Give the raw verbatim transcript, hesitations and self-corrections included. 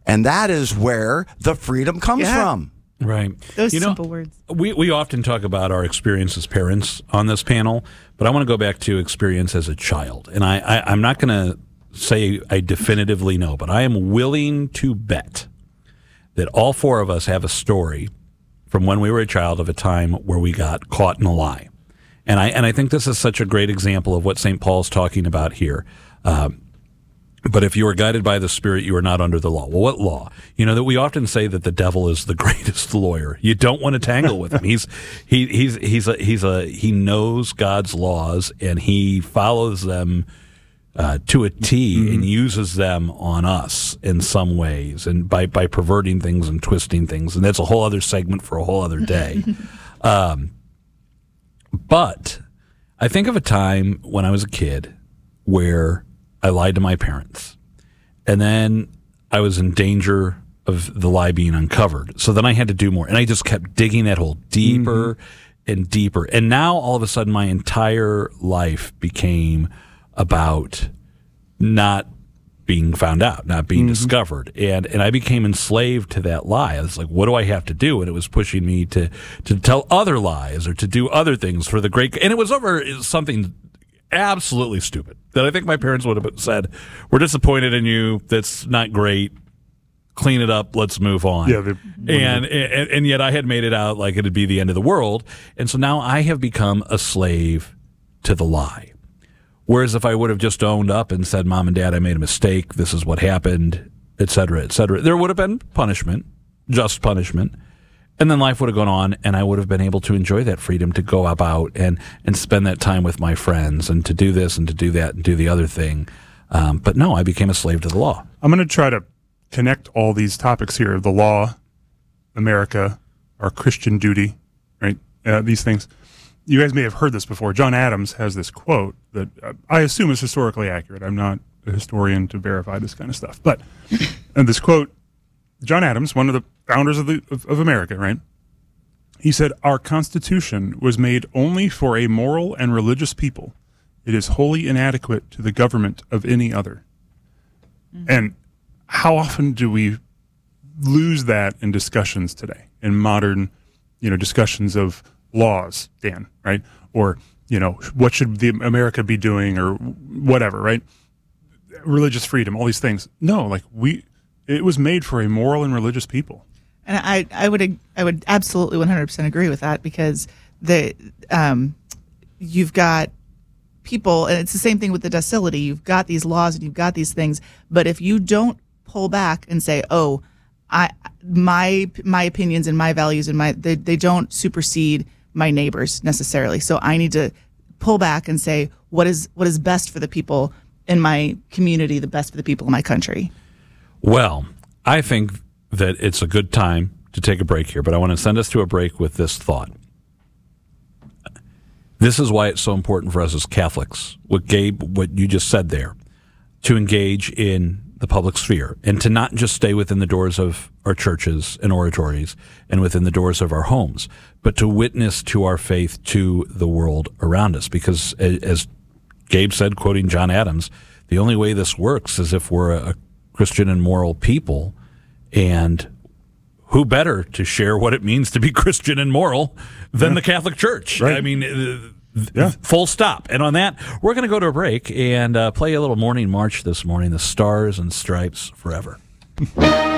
And that is where the freedom comes Yeah. from. Right. Those you know, simple words. We, we often talk about our experience as parents on this panel, but I want to go back to experience as a child. And I, I, I'm not going to say I definitively know, but I am willing to bet that all four of us have a story from when we were a child of a time where we got caught in a lie. And I and I think this is such a great example of what Saint Paul's talking about here. Um, but if you are guided by the Spirit, you are not under the law. Well, what law? You know that we often say that the devil is the greatest lawyer. You don't want to tangle with him. He's he he's he's a he's a he knows God's laws and he follows them uh, to a T mm-hmm. and uses them on us in some ways, and by by perverting things and twisting things. And that's a whole other segment for a whole other day. um, but I think of a time when I was a kid where I lied to my parents, and then I was in danger of the lie being uncovered. So then I had to do more, and I just kept digging that hole deeper mm-hmm. and deeper. And now all of a sudden my entire life became about not being found out, not being mm-hmm. discovered. And and I became enslaved to that lie. I was like, what do I have to do? And it was pushing me to, to tell other lies or to do other things for the great. And it was over something absolutely stupid that I think my parents would have said, we're disappointed in you. That's not great. Clean it up. Let's move on. Yeah, and, and and yet I had made it out like it'd be the end of the world. And so now I have become a slave to the lie. Whereas if I would have just owned up and said, Mom and Dad, I made a mistake. This is what happened, et cetera, et cetera, there would have been punishment, just punishment. And then life would have gone on, and I would have been able to enjoy that freedom to go about and, and spend that time with my friends and to do this and to do that and do the other thing. Um, but no, I became a slave to the law. I'm going to try to connect all these topics here, the law, America, our Christian duty, right? Uh, these things. You guys may have heard this before. John Adams has this quote that uh, I assume is historically accurate. I'm not a historian to verify this kind of stuff. But and this quote, John Adams, one of the founders of, the, of, of America, right? He said, "Our Constitution was made only for a moral and religious people. It is wholly inadequate to the government of any other." Mm-hmm. And how often do we lose that in discussions today, in modern, you know, discussions of laws, Dan, right? Or, you know, what should the America be doing or whatever, right? Religious freedom, all these things. No, like we, it was made for a moral and religious people. And I, I would, I would absolutely one hundred percent agree with that, because the, um, you've got people, and it's the same thing with the docility. You've got these laws and you've got these things, but if you don't pull back and say, "Oh, I, my, my opinions and my values and my, they, they don't supersede my neighbors necessarily. So I need to pull back and say, what is, what is best for the people in my community, the best for the people in my country." Well, I think that it's a good time to take a break here, but I want to send us to a break with this thought. This is why it's so important for us as Catholics, what Gabe, what you just said there, to engage in the public sphere and to not just stay within the doors of our churches and oratories and within the doors of our homes, but to witness to our faith to the world around us. Because as Gabe said, quoting John Adams, the only way this works is if we're a Christian and moral people, and who better to share what it means to be Christian and moral than yeah. the Catholic Church? Right. I mean, uh, yeah. full stop. And on that, we're going to go to a break and uh, play a little morning march this morning, The Stars and Stripes Forever.